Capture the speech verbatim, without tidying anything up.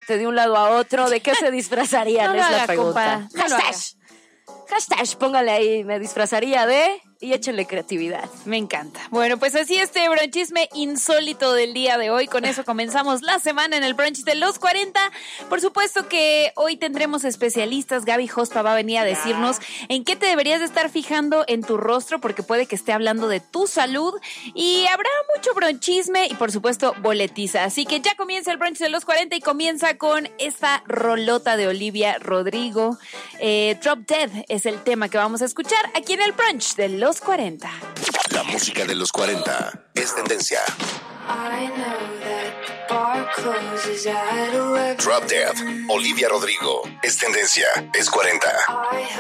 de un lado a otro. ¿De qué se disfrazarían? No es lo la haga, pregunta. compa, no lo Hashtag. Hashtag, póngale ahí, me disfrazaría de... Y échenle creatividad. Me encanta. Bueno, pues así este bronchisme insólito del día de hoy. Con eso comenzamos la semana en el brunch de los cuarenta. Por supuesto que hoy tendremos especialistas. Gaby Hospa va a venir a decirnos en qué te deberías de estar fijando en tu rostro, porque puede que esté hablando de tu salud. Y habrá mucho bronchisme y por supuesto boletiza. Así que ya comienza el brunch de los cuarenta y comienza con esta rolota de Olivia Rodrigo. Eh, Drop Dead es el tema que vamos a escuchar aquí en el brunch de los Los cuarenta. La música de los cuarenta es tendencia. Drop Dead, Olivia Rodrigo, es tendencia, es cuarenta.